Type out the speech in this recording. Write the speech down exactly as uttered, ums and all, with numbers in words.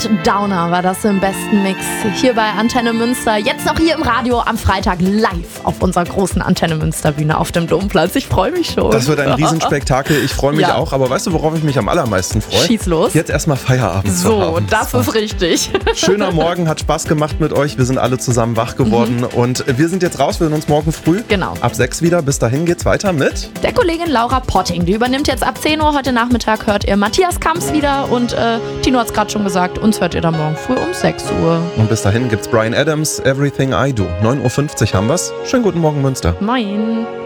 und Downer war das im besten Mix. Hier bei Antenne Münster. Jetzt noch hier im Radio am Freitag live auf unserer großen Antenne Münster Bühne auf dem Domplatz. Ich freue mich schon. Das wird ein Riesenspektakel. Ich freue mich Ja. auch. Aber weißt du, worauf ich mich am allermeisten freue? Schieß los. Jetzt erstmal Feierabend zu So, haben. das ist richtig. Schöner Morgen, hat Spaß gemacht mit euch. Wir sind alle zusammen wach geworden. Mhm. Und wir sind jetzt raus. Wir sehen uns morgen früh. Genau. Ab sechs wieder. Bis dahin geht's weiter mit Der Kollegin Laura Potting, die übernimmt jetzt ab zehn Uhr. Heute Nachmittag hört ihr Matthias Kamps wieder. Und äh, Tino hat es gerade schon gesagt, uns hört ihr dann morgen früh um sechs Uhr. Und bis dahin gibt's Bryan Adams, Everything I Do. neun Uhr fünfzig haben wir's. Schönen guten Morgen, Münster. Moin.